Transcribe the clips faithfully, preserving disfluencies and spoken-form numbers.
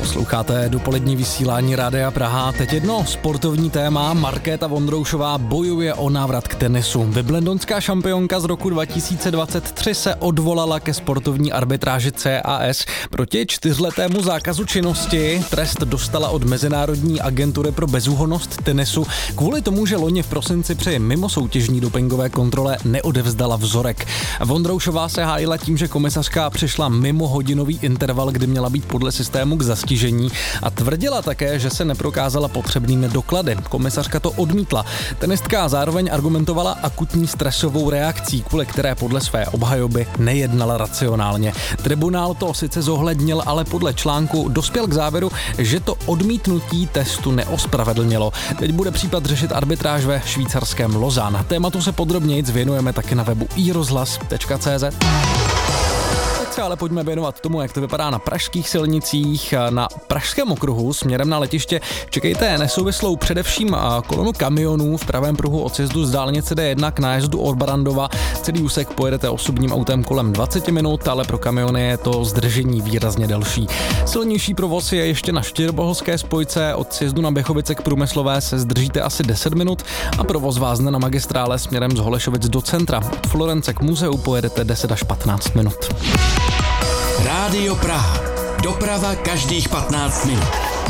Posloucháte dopolední vysílání Rádia Praha. Teď jedno sportovní téma. Markéta Vondroušová bojuje o návrat k tenisu. Wimbledonská šampionka z roku dva tisíce dvacet tři se odvolala ke sportovní arbitráži C A S proti čtyřletému zákazu činnosti. Trest dostala od Mezinárodní agentury pro bezúhonnost tenisu kvůli tomu, že loni v prosinci při mimosoutěžní dopingové kontrole neodevzdala vzorek. Vondroušová se hájila tím, že komisařka přišla mimo hodinový interval, kdy měla být podle systému k zastižení, a tvrdila také, že se neprokázala potřebnými doklady. Komisařka to odmítla. Tenistka zároveň argumentovala akutní stresovou reakcí, kvůli které podle své obhajoby nejednala racionálně. Tribunál to sice zohlednil, ale podle článku dospěl k závěru, že to odmítnutí testu neospravedlnilo. Teď bude případ řešit arbitráž ve švýcarském Lausanne. Tématu se podrobněji věnujeme taky na webu i rozhlas tečka cé zet. Ale pojďme věnovat tomu, jak to vypadá na pražských silnicích. Na Pražském okruhu směrem na letiště čekejte nesouvislou především kolonu kamionů v pravém pruhu od sjezdu z dálnice D jedna k nájezdu od Barandova. Celý úsek pojedete osobním autem kolem dvacet minut, ale pro kamiony je to zdržení výrazně delší. Silnější provoz je ještě na Štěrboholské spojce. Od sjezdu na Běchovice k Průmyslové se zdržíte asi deset minut a provoz vázne na magistrále směrem z Holešovic do centra. Od Florence k muzeu pojedete deset až patnáct minut. Rádio Praha. Doprava každých patnáct minut.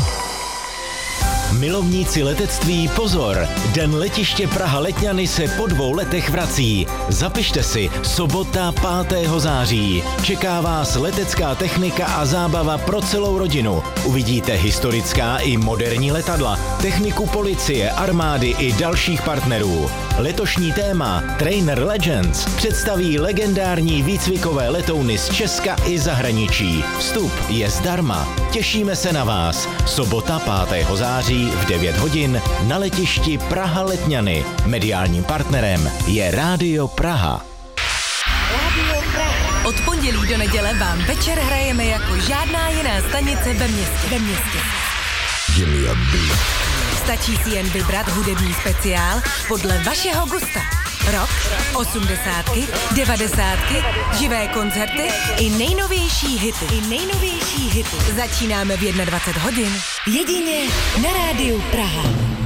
Milovníci letectví, pozor! Den letiště Praha-Letňany se po dvou letech vrací. Zapište si, sobota pátého září. Čeká vás letecká technika a zábava pro celou rodinu. Uvidíte historická i moderní letadla, techniku policie, armády i dalších partnerů. Letošní téma Trainer Legends představí legendární výcvikové letouny z Česka i zahraničí. Vstup je zdarma. Těšíme se na vás. Sobota pátého září v devět hodin na letišti Praha-Letňany. Mediálním partnerem je Rádio Praha. Rádio Praha. Od pondělí do neděle vám večer hrajeme jako žádná jiná stanice ve městě. Ve městě. Give me a beat. Stačí si jen vybrat hudební speciál podle vašeho gusta. Rock, osmdesátky, devadesátky, živé koncerty i nejnovější hity. I nejnovější hity. Začínáme v dvacet jedna hodin. Jedině na Rádiu Praha.